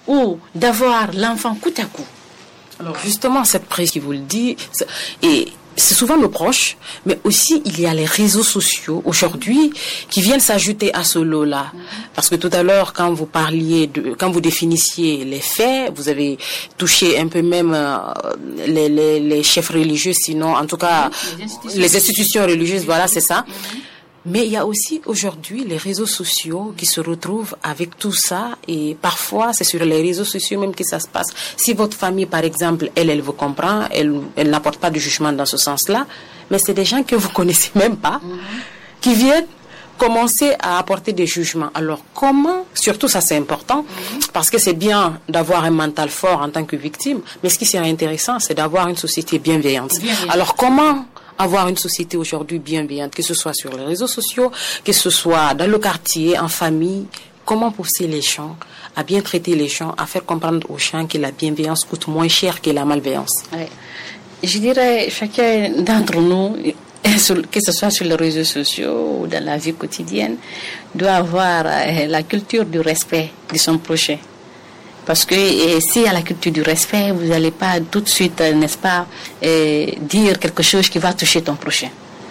ou d'avoir l'enfant coûte à coût. Alors justement, cette presse qui vous le dit, et c'est souvent nos proches, mais aussi il y a les réseaux sociaux aujourd'hui qui viennent s'ajouter à ce lot-là. Parce que tout à l'heure, quand vous définissiez les faits, vous avez touché un peu même les chefs religieux, sinon en tout cas les institutions religieuses, voilà, c'est ça. Mais il y a aussi aujourd'hui les réseaux sociaux qui se retrouvent avec tout ça, et parfois c'est sur les réseaux sociaux même que ça se passe. Si votre famille, par exemple, elle vous comprend, elle n'apporte pas de jugement dans ce sens-là, mais c'est des gens que vous connaissez même pas, qui viennent commencer à apporter des jugements. Alors comment, surtout ça c'est important, parce que c'est bien d'avoir un mental fort en tant que victime, mais ce qui serait intéressant, c'est d'avoir une société bienveillante. Alors comment avoir une société aujourd'hui bienveillante, que ce soit sur les réseaux sociaux, que ce soit dans le quartier, en famille? Comment pousser les gens à bien traiter les gens, à faire comprendre aux gens que la bienveillance coûte moins cher que la malveillance? Ouais. Je dirais, chacun d'entre nous, que ce soit sur les réseaux sociaux ou dans la vie quotidienne, doit avoir la culture du respect de son prochain. Parce que s'il y a la culture du respect, vous n'allez pas tout de suite, n'est-ce pas, dire quelque chose qui va toucher ton prochain.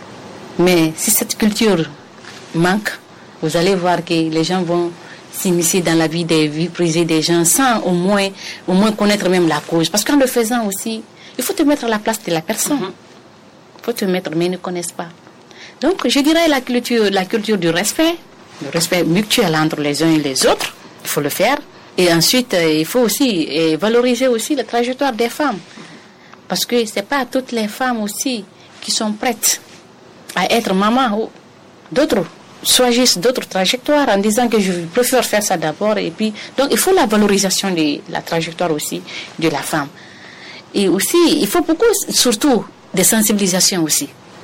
Mais si cette culture manque, vous allez voir que les gens vont s'immiscer dans la vie privée des gens sans au moins connaître même la cause. Parce qu'en le faisant aussi, il faut te mettre à la place de la personne. Il faut te mettre, mais ils ne connaissent pas. Donc, je dirais la culture du respect, le respect mutuel entre les uns et les autres, il faut le faire. Et ensuite, il faut aussi valoriser aussi la trajectoire des femmes. Parce que ce n'est pas toutes les femmes aussi qui sont prêtes à être maman ou d'autres choisissent d'autres trajectoires en disant que je préfère faire ça d'abord. Et puis, donc, il faut la valorisation de la trajectoire aussi de la femme. Et aussi, il faut beaucoup, surtout, de sensibilisation aussi.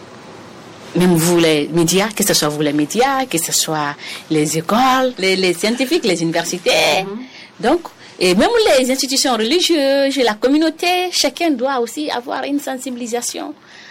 Même vous les médias, que ce soit vous les médias, que ce soit les écoles, les scientifiques, les universités. Donc, et même les institutions religieuses, la communauté, chacun doit aussi avoir une sensibilisation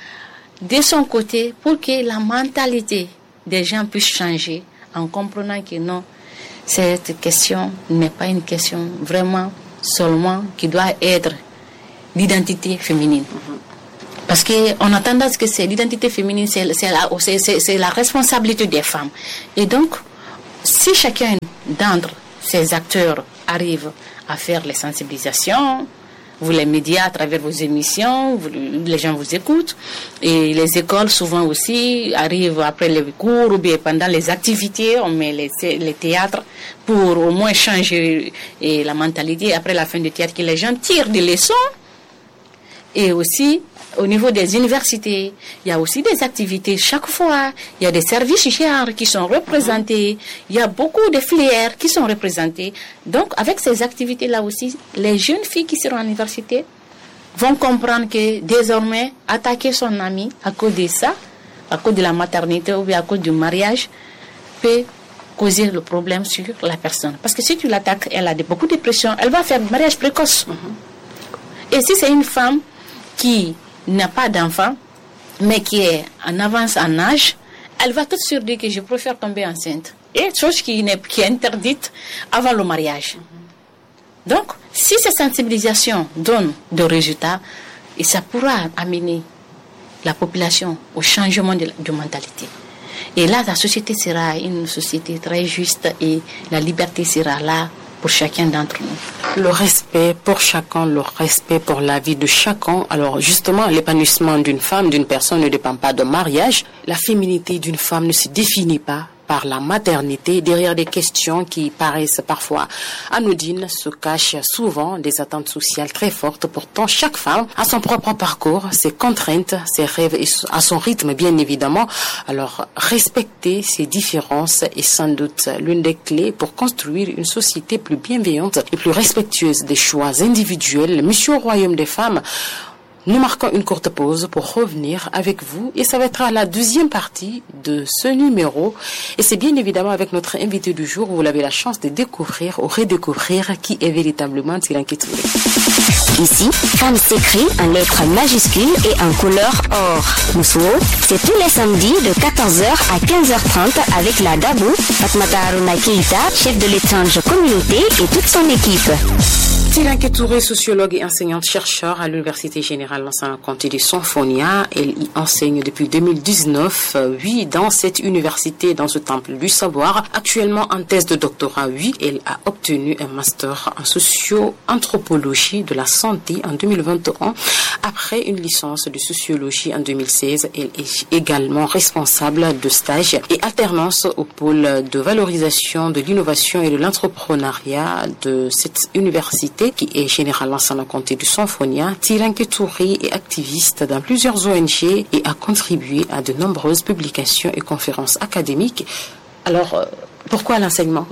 de son côté pour que la mentalité des gens puisse changer en comprenant que non, cette question n'est pas une question vraiment seulement qui doit être l'identité féminine. Parce qu'on a tendance que c'est l'identité féminine, c'est la responsabilité des femmes. Et donc, si chacun d'entre ces acteurs arrive à faire les sensibilisations, vous les médias à travers vos émissions, les gens vous écoutent, et les écoles souvent aussi arrivent après les cours ou bien pendant les activités, on met les théâtres pour au moins changer la mentalité après la fin du théâtre, que les gens tirent des leçons. Et aussi, au niveau des universités, il y a aussi des activités chaque fois. Il y a des services genre qui sont représentés. Il y a beaucoup de filières qui sont représentées. Donc, avec ces activités-là aussi, les jeunes filles qui seront à l'université vont comprendre que désormais, attaquer son ami à cause de ça, à cause de la maternité ou bien à cause du mariage, peut causer le problème sur la personne. Parce que si tu l'attaques, elle a beaucoup de pression, elle va faire mariage précoce. Et si c'est une femme qui n'a pas d'enfant, mais qui est en avance en âge, elle va tout de suite dire que je préfère tomber enceinte. Et chose qui est interdite avant le mariage. Donc, si cette sensibilisation donne des résultats, et ça pourra amener la population au changement de mentalité. Et là, la société sera une société très juste et la liberté sera là pour chacun d'entre nous. Le respect pour chacun, le respect pour la vie de chacun. Alors justement, l'épanouissement d'une femme, d'une personne ne dépend pas de mariage. La féminité d'une femme ne se définit pas par la maternité. Derrière des questions qui paraissent parfois anodines se cachent souvent des attentes sociales très fortes. Pourtant, chaque femme a son propre parcours, ses contraintes, ses rêves et à son rythme, bien évidemment. Alors, respecter ces différences est sans doute l'une des clés pour construire une société plus bienveillante et plus respectueuse des choix individuels. Monsieur au royaume des femmes, Nous marquons une courte pause pour revenir avec vous et ça va être la deuxième partie de ce numéro. Et c'est bien évidemment avec notre invité du jour où vous avez la chance de découvrir ou redécouvrir qui est véritablement Tiranké Touré. Ici, Femme s'écrit en lettres majuscules et en couleur or. Moussou, c'est tous les samedis de 14h à 15h30 avec la Dabou, Fatmata Aruna Keita, chef de l'étrange communauté et toute son équipe. Tiranké Touré, sociologue et enseignante-chercheur à l'Université Générale Lansana Conté de Sonfonia. Elle y enseigne depuis 2019, oui, dans cette université, dans ce temple du savoir. Actuellement en thèse de doctorat, oui, elle a obtenu un master en socio-anthropologie de la santé en 2021. Après une licence de sociologie en 2016, elle est également responsable de stage et alternance au pôle de valorisation de l'innovation et de l'entrepreneuriat de cette université qui est Général Lansana Conté de Sonfonia. Tiranké Touré est activiste dans plusieurs ONG et a contribué à de nombreuses publications et conférences académiques. Alors, pourquoi l'enseignement?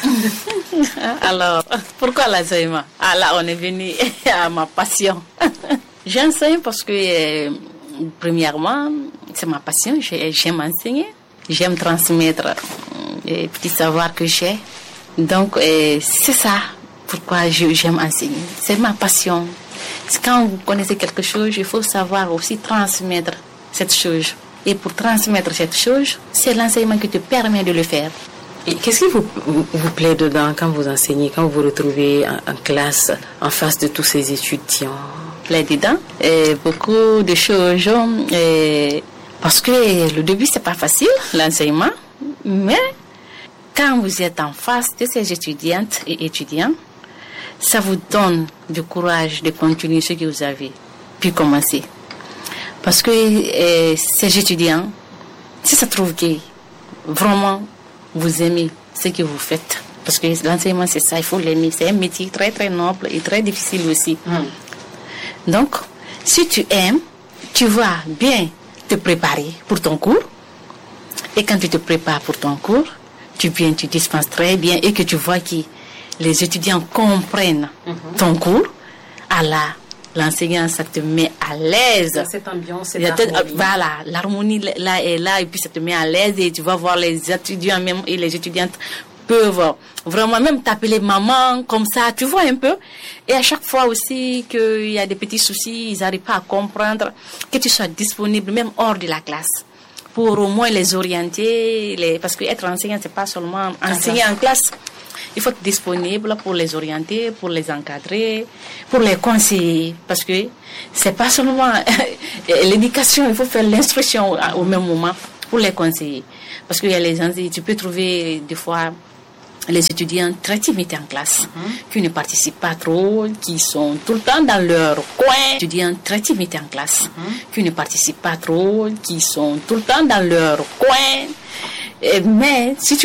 Alors, pourquoi l'enseignement? Ah là, on est venu à ma passion. J'enseigne parce que, premièrement, c'est ma passion. J'aime enseigner. J'aime transmettre les petits savoirs que j'ai. Donc, c'est ça. Pourquoi j'aime enseigner. C'est ma passion. Quand vous connaissez quelque chose, il faut savoir aussi transmettre cette chose. Et pour transmettre cette chose, c'est l'enseignement qui te permet de le faire. Et qu'est-ce qui vous plaît dedans quand vous enseignez, quand vous vous retrouvez en classe, en face de tous ces étudiants? Plaît dedans beaucoup de choses. Parce que le début, c'est pas facile, l'enseignement. Mais quand vous êtes en face de ces étudiantes et étudiants, ça vous donne du courage de continuer ce que vous avez pu commencer. Parce que ces étudiants, si ça trouve que vraiment vous aimez ce que vous faites, parce que l'enseignement c'est ça, il faut l'aimer, c'est un métier très très noble et très difficile aussi. Donc, si tu aimes, tu vas bien te préparer pour ton cours. Et quand tu te prépares pour ton cours, tu dispenses très bien et que tu vois que les étudiants comprennent ton cours, l'enseignant, ça te met à l'aise. Cette ambiance, cette harmonie. Voilà, l'harmonie là est là et puis ça te met à l'aise et tu vas voir les étudiants même et les étudiantes peuvent vraiment même t'appeler maman comme ça, tu vois un peu. Et à chaque fois aussi qu'il y a des petits soucis, ils n'arrivent pas à comprendre, que tu sois disponible même hors de la classe pour au moins les orienter, parce que être enseignant c'est pas seulement enseigner en classe. Il faut être disponible pour les orienter, pour les encadrer, pour les conseiller. Parce que c'est pas seulement l'éducation, il faut faire l'instruction au même moment pour les conseiller. Parce qu'il y a les gens, tu peux trouver des fois les étudiants très timides en classe, qui ne participent pas trop, qui sont tout le temps dans leur coin. Étudiants très timides en classe, qui ne participent pas trop, qui sont tout le temps dans leur coin. Mais si tu